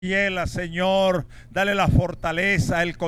Señor, dale la fortaleza, el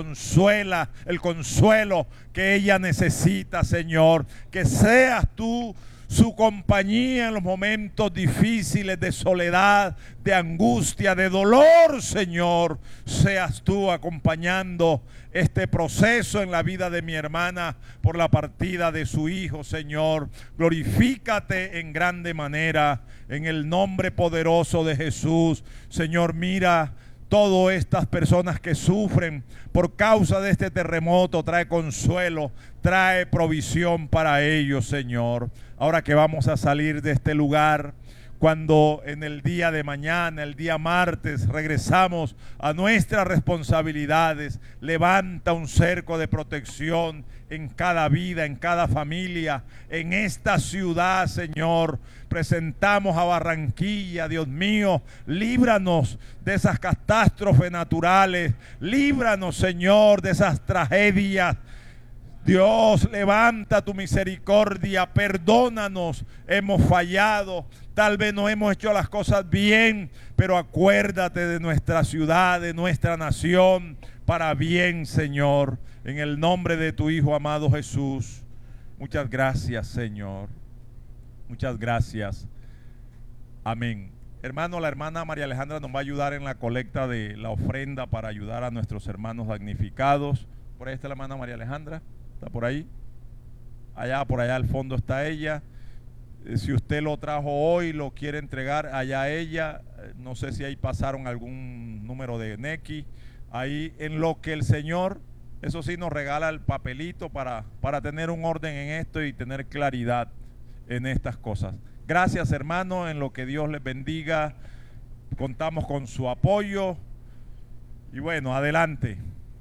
consuelo que ella necesita, Señor. Que seas tú su compañía en los momentos difíciles de soledad, de angustia, de dolor, Señor. Seas tú acompañando este proceso en la vida de mi hermana por la partida de su hijo, Señor. Glorifícate en grande manera en el nombre poderoso de Jesús. Señor, mira todas estas personas que sufren por causa de este terremoto. Trae consuelo, trae provisión para ellos, Señor. Ahora que vamos a salir de este lugar, cuando en el día de mañana, el día martes, regresamos a nuestras responsabilidades, levanta un cerco de protección en cada vida, en cada familia, en esta ciudad, Señor. Presentamos a Barranquilla, Dios mío, líbranos de esas catástrofes naturales, líbranos, Señor, de esas tragedias. Dios, levanta tu misericordia, perdónanos, hemos fallado, tal vez no hemos hecho las cosas bien, pero acuérdate de nuestra ciudad, de nuestra nación, para bien, Señor, en el nombre de tu Hijo amado Jesús. Muchas gracias, Señor, muchas gracias, amén. Hermano, la hermana María Alejandra nos va a ayudar en la colecta de la ofrenda para ayudar a nuestros hermanos damnificados. Por ahí está la hermana María Alejandra. ¿Está por ahí? Allá, por allá al fondo está ella. Si usted lo trajo hoy, lo quiere entregar allá ella. No sé si ahí pasaron algún número de NECI. Ahí en lo que el Señor, eso sí, nos regala el papelito para tener un orden en esto y tener claridad en estas cosas. Gracias, hermano, en lo que Dios les bendiga. Contamos con su apoyo. Y bueno, adelante.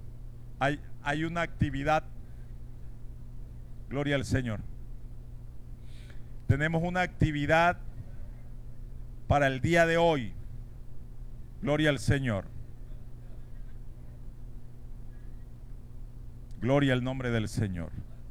Hay una actividad. Gloria al Señor. Tenemos una actividad para el día de hoy. Gloria al Señor. Gloria al nombre del Señor.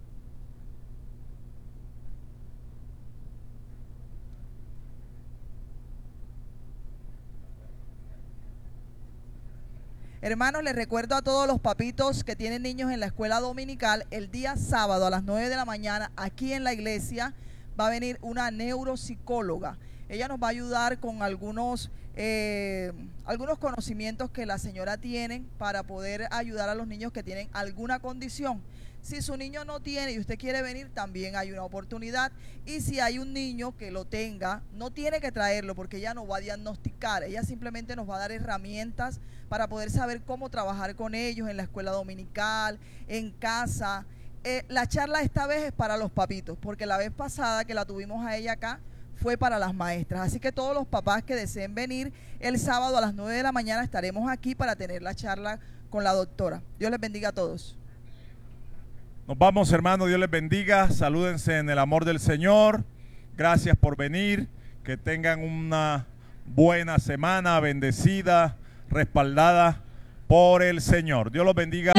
Hermanos, les recuerdo a todos los papitos que tienen niños en la escuela dominical, el día sábado a las 9 de la mañana, aquí en la iglesia, va a venir una neuropsicóloga. Ella nos va a ayudar con algunos conocimientos que la señora tiene para poder ayudar a los niños que tienen alguna condición. Si su niño no tiene y usted quiere venir, también hay una oportunidad. Y si hay un niño que lo tenga, no tiene que traerlo porque ella no va a diagnosticar. Ella simplemente nos va a dar herramientas para poder saber cómo trabajar con ellos en la escuela dominical, en casa. La charla esta vez es para los papitos, porque la vez pasada que la tuvimos a ella acá fue para las maestras. Así que todos los papás que deseen venir, el sábado a las 9 de la mañana estaremos aquí para tener la charla con la doctora. Dios les bendiga a todos. Nos vamos, hermanos, Dios les bendiga, salúdense en el amor del Señor, gracias por venir, que tengan una buena semana, bendecida, respaldada por el Señor. Dios los bendiga.